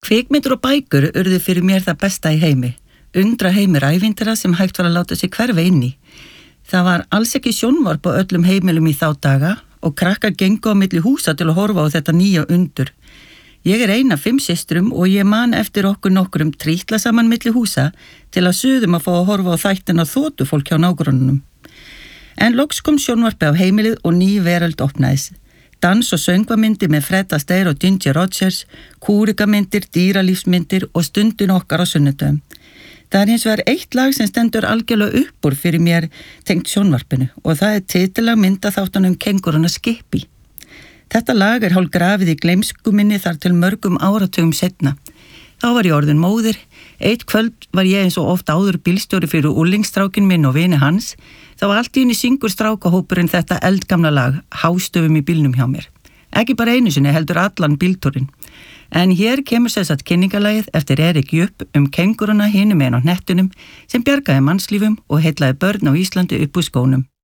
Kvikmyndir og bækur urðu fyrir mér það besta í heimi. Undra heimur ævintýra sem hægt var að láta sig hverfa inn í. Það var alls ekki sjónvarp á öllum heimilum í þá daga og krakkar gengu á milli húsa til að horfa á þetta nýja undur. Ég er ein af 5 systrum og ég man eftir okkur nokkrum trítla saman milli húsa til að suðum að fá að horfa á þættina þotufólk hjá nágrannunum. En loks kom sjónvarpið á heimilið og ný veröld opnaðist. Dans- og söngvamyndir með Fred Astaire og Ginger Rogers, kúrikamyndir, dýralífsmyndir og stundin okkar á sunnudöfum. Það er hins vegar eitt lag sem stendur algjörlega upp úr fyrir mér tengt sjónvarpinu og það er titilag myndaþáttanum Kengúruna Skippy. Þetta lag er hálf grafið í gleymsku minni þar til mörgum áratugum seinna. Þá var ég orðin móðir, eitt kvöld var ég eins og oft áður bílstjóri fyrir úlingstrákin minn og vini hans. Þá var allt í einu syngur strákahópurinn þetta eldgamla lag, hástöfum í bílnum hjá mér. Ekki bara einu sinni heldur allan bíltúrin. En hér kemur sessat kynningalagið eftir Erik Jupp kengúruna hinum megin á hnettunum sem bjargaði mannslífum og heillaði börn á Íslandi upp úr skónum.